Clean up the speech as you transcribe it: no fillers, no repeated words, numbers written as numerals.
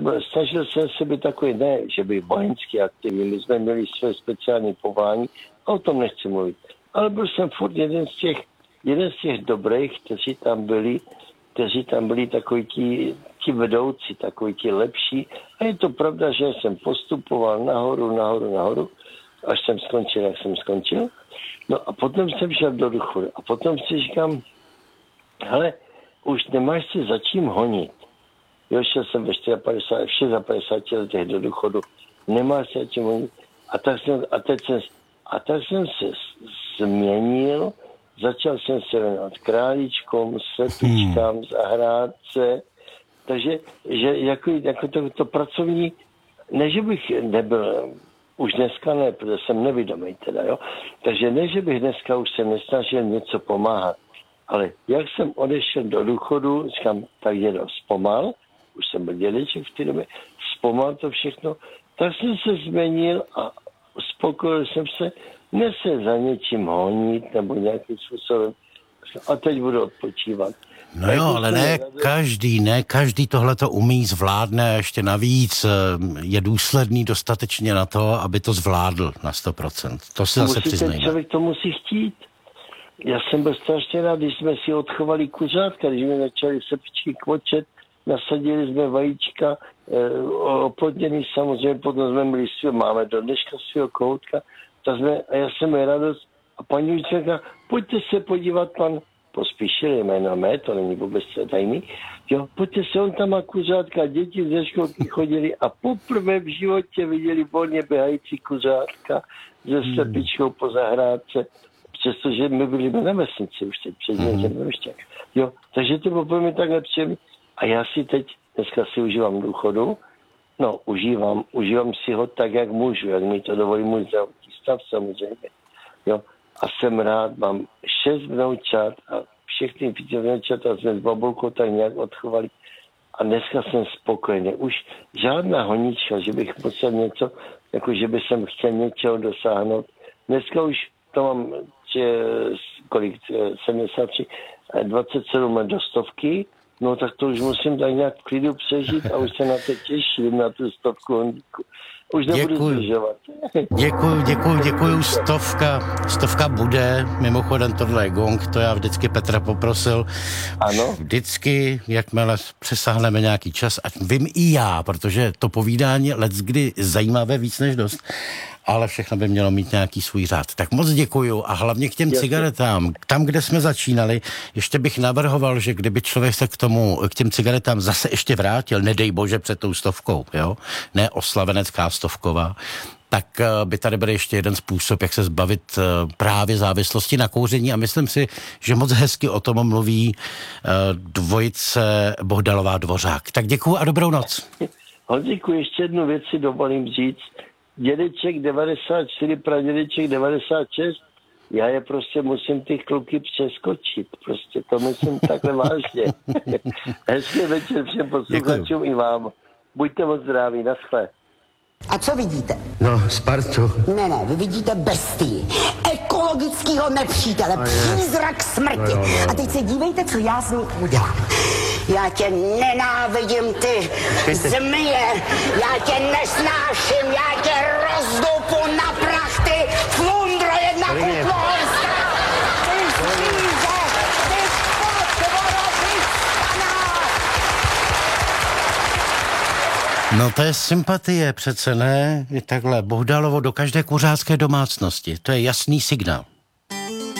snažil jsem se být takový, ne, že by vojenský aktivní, my jsme měli své speciální povolání, a o tom nechci mluvit. Ale byl jsem furt jeden z těch dobrých, kteří tam byli takový ti vedoucí, takový ti lepší. A je to pravda, že jsem postupoval nahoru, až jsem skončil, jak jsem skončil. No a potom jsem šel do důchodu. A potom si říkám, hele, už nemáš si za čím honit. Jo, šel jsem ve 56 letech do důchodu. Nemáš si za čím honit. A tak jsem se změnil, začal jsem se věnovat králíčkům, slepičkám, zahrádce. Takže že jako to pracovní, ne, že bych nebyl, už dneska ne, protože jsem nevědomý teda, jo. Takže ne, že bych dneska už se nesnažil něco pomáhat. Ale jak jsem odešel do důchodu, říkám, tak je to zpomal, už jsem byl dědeček v té době, zpomal to všechno, tak jsem se změnil a uspokojil jsem se, ne se za něčím honit nebo nějakým způsobem. A teď budu odpočívat. No jo, ale ne každý tohleto umí, zvládne, a ještě navíc je důsledný dostatečně na to, aby to zvládl na 100%. To si zase přiznejme. Člověk to musí chtít. Já jsem byl strašně rád, když jsme si odchovali kuřátka, když jsme začali sepičky kvočet, nasadili jsme vajíčka, oplodněný samozřejmě, potom jsme byli máme do dneška svého kohoutka, a já jsem měl radost a paní učitelka, pojďte se podívat, pan Pospíšil, jméno mé, to není vůbec tajný, jo, pojďte se, on tam má kuřátka, děti ze školky chodili a poprvé v životě viděli volně běhající kuřátka se slepičkou po zahrádce, přestože my byli na vesnici už teď, před někem jo, takže to bylo pro mě takhle příjemné. A já si teď, dneska si užívám důchodu, no, užívám si ho tak, jak můžu, jak mi to dovolí můj zdravotní stav samozřejmě, jo. A jsem rád, mám 6 vnoučat a všechny vnoučata jsme s babulkou tak nějak odchovali. A dneska jsem spokojený. Už žádná honička, že bych musel něco, jako že bych jsem chtěl něčeho dosáhnout. Dneska už to mám, 73, 27 do 100, no tak to už musím tak nějak v klidu přežít a už se na to těším, na tu 100 honíku. Už nebudu zdržovat. Děkuju. Stovka bude. Mimochodem, tohle je gong, to já vždycky Petra poprosil. Ano. Vždycky, jakmile přesáhneme nějaký čas, ať vím i já, protože to povídání leckdy zajímavé víc než dost, ale všechno by mělo mít nějaký svůj řád. Tak moc děkuju a hlavně k těm cigaretám. Tam, kde jsme začínali, ještě bych navrhoval, že kdyby člověk se k těm cigaretám zase ještě vrátil, nedej bože před tou 100, jo, ne oslavenecká 100, tak by tady byl ještě jeden způsob, jak se zbavit právě závislosti na kouření a myslím si, že moc hezky o tom mluví dvojice Bohdalová Dvořák. Tak děkuju a dobrou noc. Honzíku, ještě jednu věc si dovolím říct. Dědeček 94, pradědeček 96, já je prostě musím ty kluky přeskočit. Prostě to myslím takhle vážně. Hezký večer všem posluchačům i vám. Buďte moc zdraví, naschle. A co vidíte? No, Spartu. Ne, vy vidíte bestii, ekologického nepřítele, přízrak smrti. No. A teď se dívejte, co já s ním udělám. Já tě nenávidím, ty zmije, já tě nesnáším, já tě rozdupu na prach, ty flundro jedna kuklohorská, ty zvíře, ty potvoro, ty spanák. No to je sympatie, přece ne? Je takhle Bohdalovo do každé kuřácké domácnosti. To je jasný signál.